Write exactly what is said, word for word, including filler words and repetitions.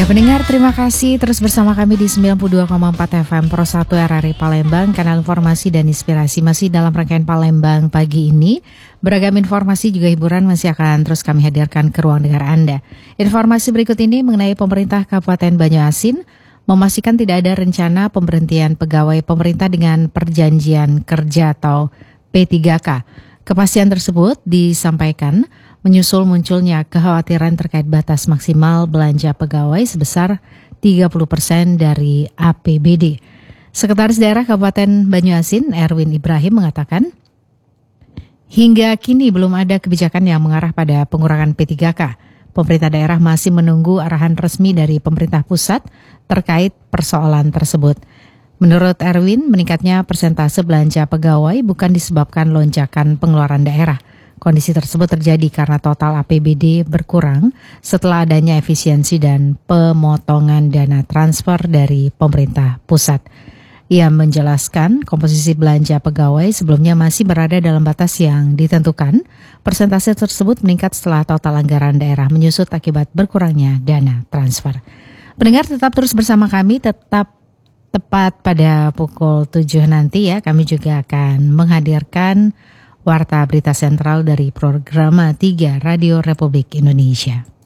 Ya pendengar, terima kasih terus bersama kami di sembilan puluh dua koma empat F M Pro satu R R I Palembang, kanal informasi dan inspirasi masih dalam rangkaian Palembang pagi ini. Beragam informasi juga hiburan masih akan terus kami hadirkan ke ruang dengar Anda. Informasi berikut ini mengenai pemerintah Kabupaten Banyuasin memastikan tidak ada rencana pemberhentian pegawai pemerintah dengan perjanjian kerja atau P tiga K. Kepastian tersebut disampaikan menyusul munculnya kekhawatiran terkait batas maksimal belanja pegawai sebesar tiga puluh persen dari A P B D. Sekretaris Daerah Kabupaten Banyuasin, Erwin Ibrahim, mengatakan, hingga kini belum ada kebijakan yang mengarah pada pengurangan P tiga K. Pemerintah daerah masih menunggu arahan resmi dari pemerintah pusat terkait persoalan tersebut. Menurut Erwin, meningkatnya persentase belanja pegawai bukan disebabkan lonjakan pengeluaran daerah. Kondisi tersebut terjadi karena total A P B D berkurang setelah adanya efisiensi dan pemotongan dana transfer dari pemerintah pusat. Ia menjelaskan komposisi belanja pegawai sebelumnya masih berada dalam batas yang ditentukan. Persentase tersebut meningkat setelah total anggaran daerah menyusut akibat berkurangnya dana transfer. Pendengar tetap terus bersama kami, tetap tepat pada pukul tujuh nanti ya. Kami juga akan menghadirkan Warta Berita Sentral dari Programa tiga Radio Republik Indonesia.